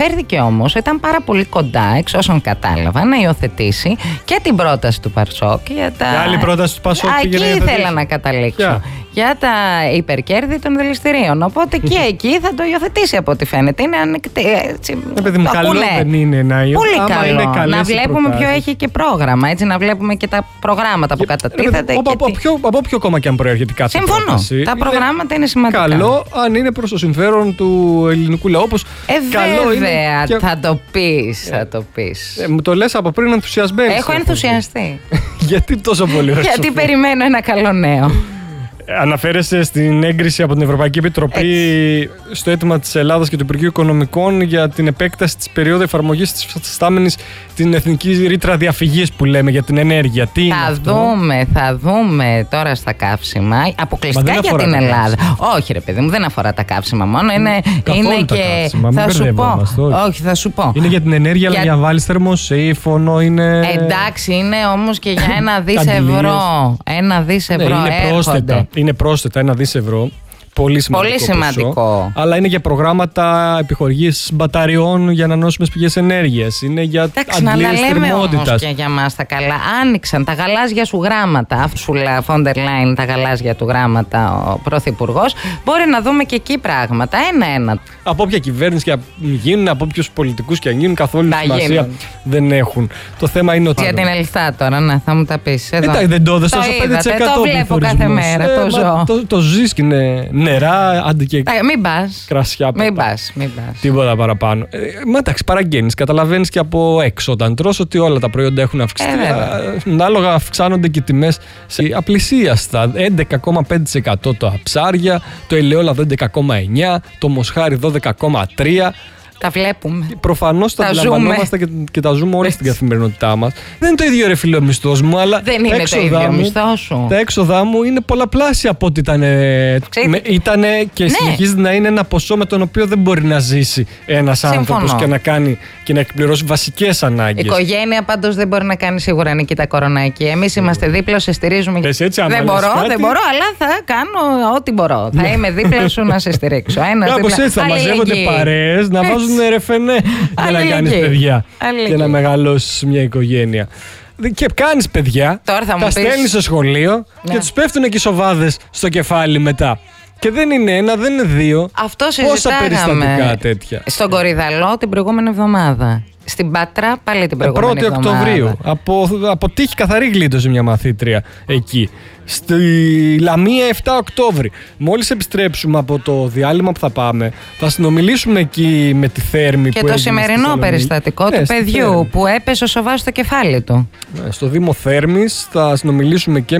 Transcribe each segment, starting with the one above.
Φέρθηκε όμως, ήταν πάρα πολύ κοντά, εξ όσων κατάλαβα, να υιοθετήσει και την πρόταση του Πασόκ για τα. Άλλη πρόταση του Πασόκ. Εκεί ήθελα να καταλήξω. Για τα υπερκέρδη των δηληστηρίων. Οπότε και εκεί θα το υιοθετήσει από ό,τι φαίνεται. Είναι ανοιχτή. Παιδί μου, καλό δεν είναι να υιοθετήσει. Πολύ καλό. Να βλέπουμε ποιο έχει και πρόγραμμα. Έτσι, να βλέπουμε και τα προγράμματα που κατατίθεται. Από ποιο κόμμα και αν προέρχεται κάθε πρόταση. Συμφωνώ. Τα προγράμματα είναι σημαντικά. Καλό αν είναι προς το συμφέρον του ελληνικού λαού. Βέβαια, θα το πεις. Μου το λες από πριν ενθουσιασμένη. Έχω ενθουσιαστεί. Γιατί τόσο πολύ ωραία? Γιατί περιμένω ένα καλό νέο. Αναφέρεσαι στην έγκριση από την Ευρωπαϊκή Επιτροπή στο αίτημα της Ελλάδας και του Υπουργείου Οικονομικών για την επέκταση της περίοδου εφαρμογής της φυστάμενης την εθνική ρήτρα διαφυγής που λέμε για την ενέργεια. Τι θα δούμε τώρα στα καύσιμα. Αποκλειστικά για την Ελλάδα. Όχι, ρε παιδί μου, δεν αφορά τα καύσιμα μόνο. Είναι και. Θα σου πω. Όχι, θα σου πω. Είναι για την ενέργεια, αλλά για βάλει θερμοσύφωνο. Εντάξει, είναι όμως και για 1 δις ευρώ. 1 δις ευρώ. Είναι πρόσθετα 1 δις ευρώ. Πολύ σημαντικό. Αλλά είναι για προγράμματα επιχορηγής μπαταριών για ανανεώσιμες πηγές ενέργειας. Είναι για αντλίες θερμότητας. Και για μας τα καλά. Άνοιξαν τα γαλάζια σου γράμματα. Αύσουλα Φόντερ Λάιν, τα γαλάζια του γράμματα ο Πρωθυπουργός. Μπορεί να δούμε και εκεί πράγματα. Ένα-ένα. Από όποια κυβέρνηση και αν γίνουν, από όποιους πολιτικούς και αν γίνουν, καθόλου σημασία δεν έχουν. Το θέμα είναι ότι. Για την Ελστά τώρα, να θα μου τα πεις. Δεν το έδωσα στο 5%. Το βλέπω κάθε μέρα. Το ζεις και είναι νερά, άντε και μην πας. Κρασιά. Μην πας. Τίποτα παραπάνω. Εντάξει, παραγγέλνεις. Καταλαβαίνεις και από έξω όταν τρως ότι όλα τα προϊόντα έχουν αυξηθεί. Ανάλογα αυξάνονται και τιμές σε απλησίαστα. 11,5% τα ψάρια, το ελαιόλαδο 11,9%, το μοσχάρι 12,3%. Τα βλέπουμε. Προφανώς τα αντιλαμβανόμαστε και τα ζούμε όλοι στην καθημερινότητά μας. Δεν είναι το ίδιο ρε φίλε ο μισθός μου, αλλά δεν είναι το ίδιο μισθό σου. Τα έξοδά μου είναι πολλαπλάσια από ό,τι ήταν και συνεχίζει να είναι ένα ποσό με τον οποίο δεν μπορεί να ζήσει ένας άνθρωπος και να εκπληρώσει βασικές ανάγκες. Η οικογένεια πάντως δεν μπορεί να κάνει σίγουρα Νικήτα Κορονάκη. Εμείς είμαστε δίπλα, σε στηρίζουμε. Δεν μπορώ, αλλά θα κάνω ό,τι μπορώ. Θα είμαι δίπλα σου να σε στηρίξω. Κάπως έτσι θα μαζεύονται παρέες, να βάζουν ρεφενέ για να κάνεις παιδιά και να μεγαλώσεις μια οικογένεια. Και κάνεις παιδιά, τα στέλνεις στο σχολείο και τους πέφτουν και οι σοβάδες στο κεφάλι μετά. Και δεν είναι 1, δεν είναι 2. Αυτό πόσα περιστατικά τέτοια. Στον Κορυδαλό την προηγούμενη εβδομάδα. Στην Πάτρα πάλι την προηγούμενη εβδομάδα. 1η Οκτωβρίου. Από τύχη καθαρή γλίτωσε μια μαθήτρια εκεί. Στη Λαμία 7 Οκτώβρη. Μόλις επιστρέψουμε από το διάλειμμα που θα πάμε, θα συνομιλήσουμε εκεί με τη Θέρμη. Και το σημερινό περιστατικό του παιδιού που έπεσε ο σοβάς στο κεφάλι του. Στο Δήμο Θέρμης θα συνομιλήσουμε και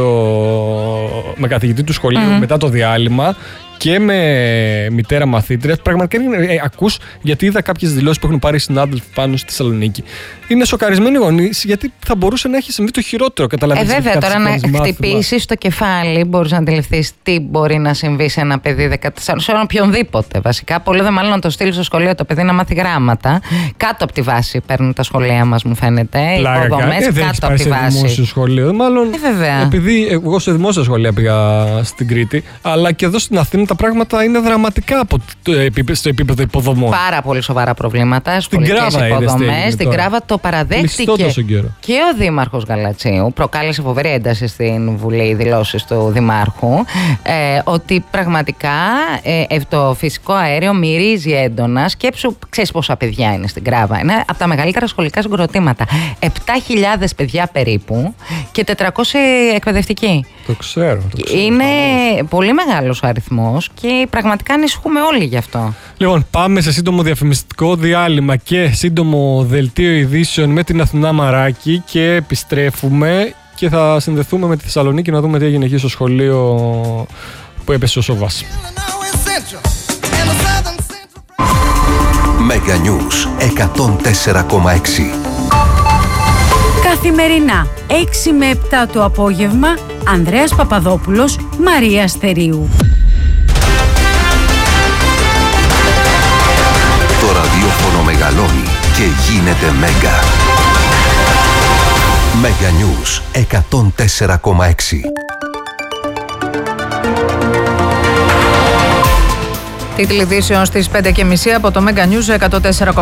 με καθηγητή του σχολείου μετά το διάλειμμα και με μητέρα μαθήτρια. Πραγματικά ακούς, γιατί είδα κάποιες δηλώσεις που έχουν πάρει οι συνάδελφοι πάνω στη Θεσσαλονίκη. Είναι σοκαρισμένοι γονείς, γιατί θα μπορούσε να έχει συμβεί το χειρότερο. Βέβαια, τώρα να χτυπήσεις το κεφάλι, μπορείς να αντιληφθείς τι μπορεί να συμβεί σε ένα παιδί 14, σε οποιονδήποτε βασικά. Πολύ δε μάλλον να το στείλει στο σχολείο το παιδί να μάθει γράμματα. Κάτω από τη βάση παίρνουν τα σχολεία μας, μου φαίνεται. Οι υποδομές κάτω από τη βάση. Δημόσιο σχολείο, μάλλον. Επειδή εγώ σε δημόσια σχολεία πήγα στην Κρήτη, αλλά και εδώ στην Αθήνα τα πράγματα είναι δραματικά στο επίπεδο υποδομών. Πάρα πολύ σοβαρά προβλήματα. Σχολικές υποδομές. Στην Κράβα το παραδέχτηκε και ο Δήμαρχος Γαλατσίου. Προκάλεσε φοβερή ένταση στην Βουλή οι δηλώσεις του Δημάρχου. Ότι πραγματικά το φυσικό αέριο μυρίζει έντονα. Σκέψου, ξέρεις πόσα παιδιά είναι στην Κράβα. Είναι από τα μεγαλύτερα σχολικά συγκροτήματα. 7.000 παιδιά περίπου και 400 εκπαιδευτικοί. Το ξέρω. Είναι πολύ μεγάλος ο αριθμός και πραγματικά ανησυχούμε όλοι γι' αυτό. Λοιπόν, πάμε σε σύντομο διαφημιστικό διάλειμμα και σύντομο δελτίο ειδήσεων με την Αθηνά Μαράκη και επιστρέφουμε και θα συνδεθούμε με τη Θεσσαλονίκη να δούμε τι έγινε εκεί στο σχολείο που έπεσε ο σοβάς. Mega News 104,6. Καθημερινά 6 με 7 το απόγευμα, Ανδρέας Παπαδόπουλος, Μαρία Στερίου. Το ραδιόφωνο μεγαλώνει και γίνεται Μέγκα. Mega News 104,6. Τίτλοι ειδήσεων στις 5:30 από το Mega News 104,6.